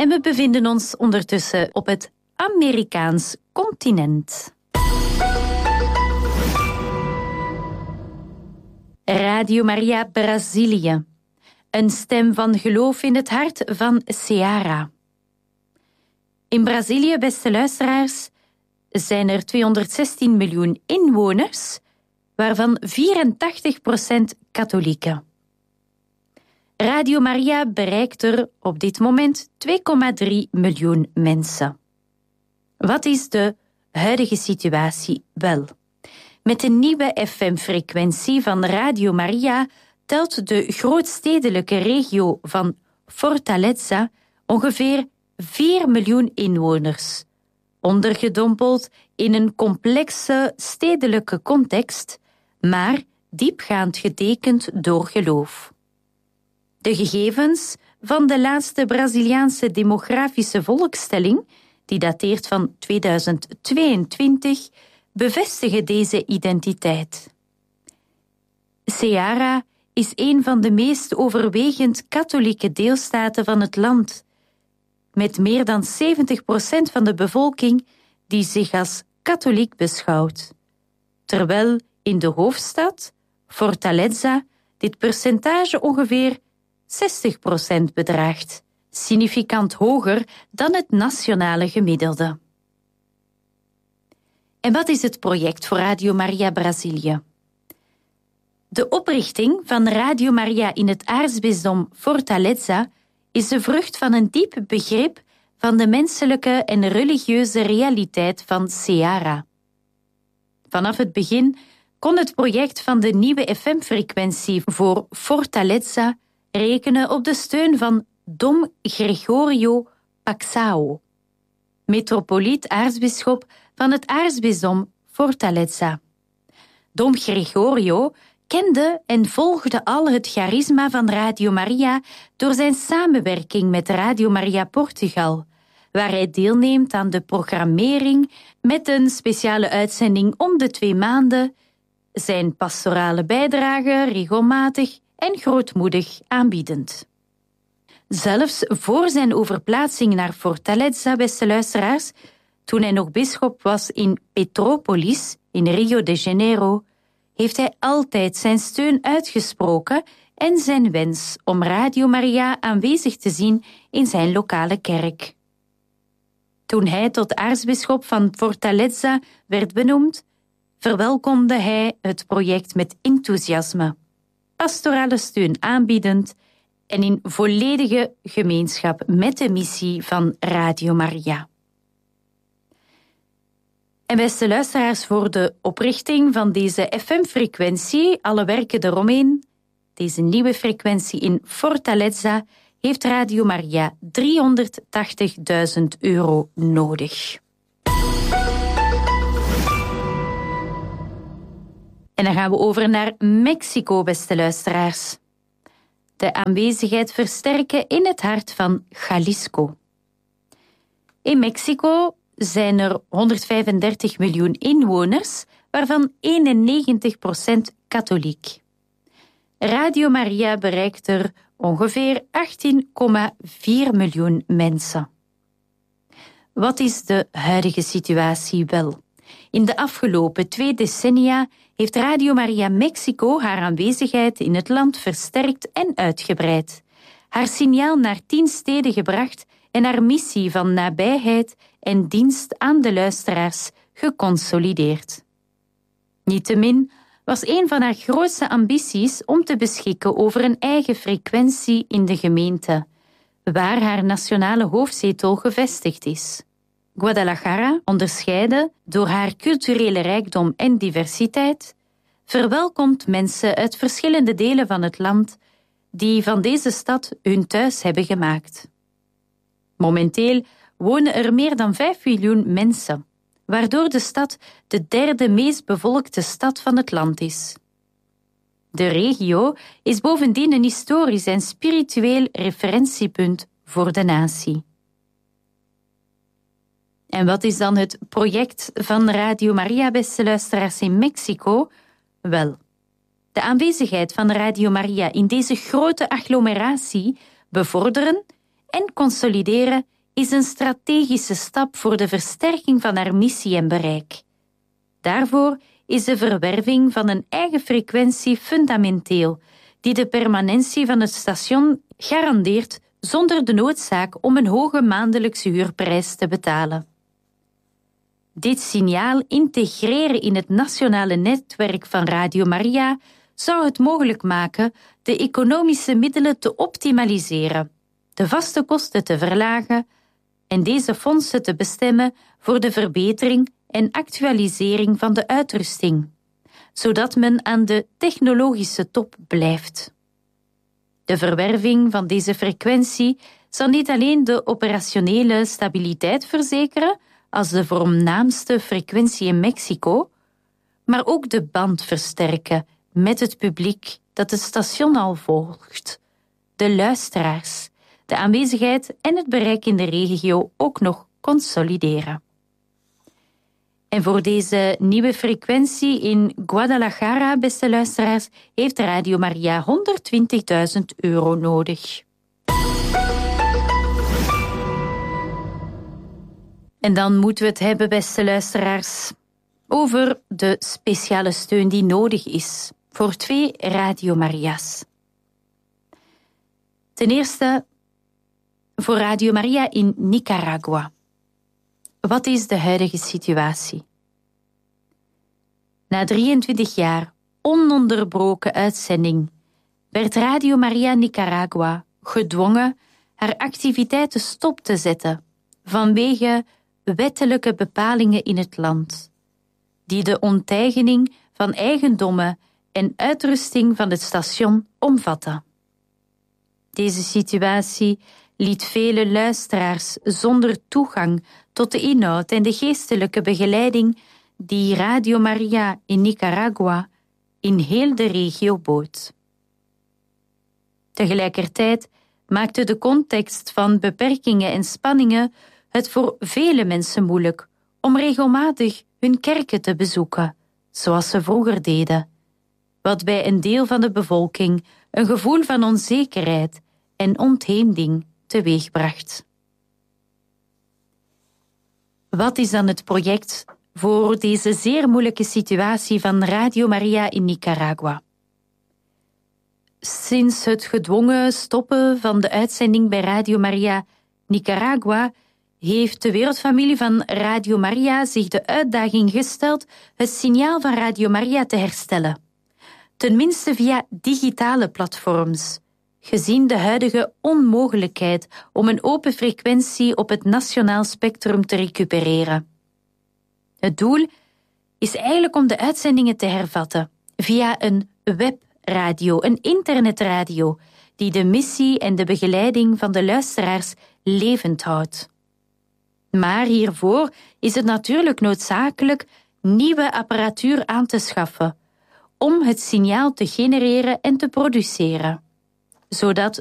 En we bevinden ons ondertussen op het Amerikaans continent. Radio Maria Brazilië. Een stem van geloof in het hart van Ceará. In Brazilië, beste luisteraars, zijn er 216 miljoen inwoners, waarvan 84% katholieken. Radio Maria bereikt er op dit moment 2,3 miljoen mensen. Wat is de huidige situatie? Wel, met de nieuwe FM-frequentie van Radio Maria telt de grootstedelijke regio van Fortaleza ongeveer 4 miljoen inwoners, ondergedompeld in een complexe stedelijke context, maar diepgaand getekend door geloof. De gegevens van de laatste Braziliaanse demografische volkstelling, die dateert van 2022, bevestigen deze identiteit. Ceará is een van de meest overwegend katholieke deelstaten van het land, met meer dan 70% van de bevolking die zich als katholiek beschouwt, terwijl in de hoofdstad, Fortaleza, dit percentage ongeveer 60% bedraagt, significant hoger dan het nationale gemiddelde. En wat is het project voor Radio Maria Brazilië? De oprichting van Radio Maria in het aartsbisdom Fortaleza is de vrucht van een diep begrip van de menselijke en religieuze realiteit van Ceará. Vanaf het begin kon het project van de nieuwe FM-frequentie voor Fortaleza rekenen op de steun van Dom Gregorio Paxao, metropoliet-aartsbisschop van het aartsbisdom Fortaleza. Dom Gregorio kende en volgde al het charisma van Radio Maria door zijn samenwerking met Radio Maria Portugal, waar hij deelneemt aan de programmering met een speciale uitzending om de 2 maanden, zijn pastorale bijdrage regelmatig en grootmoedig aanbiedend. Zelfs voor zijn overplaatsing naar Fortaleza, beste luisteraars, toen hij nog bisschop was in Petrópolis in Rio de Janeiro, heeft hij altijd zijn steun uitgesproken en zijn wens om Radio Maria aanwezig te zien in zijn lokale kerk. Toen hij tot aartsbisschop van Fortaleza werd benoemd, verwelkomde hij het project met enthousiasme, pastorale steun aanbiedend en in volledige gemeenschap met de missie van Radio Maria. En beste luisteraars, voor de oprichting van deze FM-frequentie, alle werken eromheen, deze nieuwe frequentie in Fortaleza, heeft Radio Maria €380.000 nodig. En dan gaan we over naar Mexico, beste luisteraars. De aanwezigheid versterken in het hart van Jalisco. In Mexico zijn er 135 miljoen inwoners, waarvan 91% katholiek. Radio Maria bereikt er ongeveer 18,4 miljoen mensen. Wat is de huidige situatie wel? In de afgelopen 2 decennia heeft Radio Maria Mexico haar aanwezigheid in het land versterkt en uitgebreid, haar signaal naar 10 steden gebracht en haar missie van nabijheid en dienst aan de luisteraars geconsolideerd. Niettemin was een van haar grootste ambities om te beschikken over een eigen frequentie in de gemeente, waar haar nationale hoofdzetel gevestigd is. Guadalajara, onderscheiden door haar culturele rijkdom en diversiteit, verwelkomt mensen uit verschillende delen van het land die van deze stad hun thuis hebben gemaakt. Momenteel wonen er meer dan 5 miljoen mensen, waardoor de stad de 3e meest bevolkte stad van het land is. De regio is bovendien een historisch en spiritueel referentiepunt voor de natie. En wat is dan het project van Radio Maria, beste luisteraars, in Mexico? Wel, de aanwezigheid van Radio Maria in deze grote agglomeratie bevorderen en consolideren is een strategische stap voor de versterking van haar missie en bereik. Daarvoor is de verwerving van een eigen frequentie fundamenteel, die de permanentie van het station garandeert zonder de noodzaak om een hoge maandelijkse huurprijs te betalen. Dit signaal integreren in het nationale netwerk van Radio Maria zou het mogelijk maken de economische middelen te optimaliseren, de vaste kosten te verlagen en deze fondsen te bestemmen voor de verbetering en actualisering van de uitrusting, zodat men aan de technologische top blijft. De verwerving van deze frequentie zal niet alleen de operationele stabiliteit verzekeren als de voornaamste frequentie in Mexico, maar ook de band versterken met het publiek dat het station al volgt, de luisteraars, de aanwezigheid en het bereik in de regio ook nog consolideren. En voor deze nieuwe frequentie in Guadalajara, beste luisteraars, heeft Radio Maria €120.000 nodig. En dan moeten we het hebben, beste luisteraars, over de speciale steun die nodig is voor 2 Radio Maria's. Ten eerste voor Radio Maria in Nicaragua. Wat is de huidige situatie? Na 23 jaar ononderbroken uitzending werd Radio Maria Nicaragua gedwongen haar activiteiten stop te zetten vanwege wettelijke bepalingen in het land, die de onteigening van eigendommen en uitrusting van het station omvatten. Deze situatie liet vele luisteraars zonder toegang tot de inhoud en de geestelijke begeleiding die Radio Maria in Nicaragua in heel de regio bood. Tegelijkertijd maakte de context van beperkingen en spanningen het voor vele mensen moeilijk om regelmatig hun kerken te bezoeken, zoals ze vroeger deden, wat bij een deel van de bevolking een gevoel van onzekerheid en ontheemding teweegbracht. Wat is dan het project voor deze zeer moeilijke situatie van Radio Maria in Nicaragua? Sinds het gedwongen stoppen van de uitzending bij Radio Maria Nicaragua heeft de wereldfamilie van Radio Maria zich de uitdaging gesteld het signaal van Radio Maria te herstellen, tenminste via digitale platforms, gezien de huidige onmogelijkheid om een open frequentie op het nationaal spectrum te recupereren. Het doel is eigenlijk om de uitzendingen te hervatten via een webradio, een internetradio, die de missie en de begeleiding van de luisteraars levend houdt. Maar hiervoor is het natuurlijk noodzakelijk nieuwe apparatuur aan te schaffen om het signaal te genereren en te produceren, zodat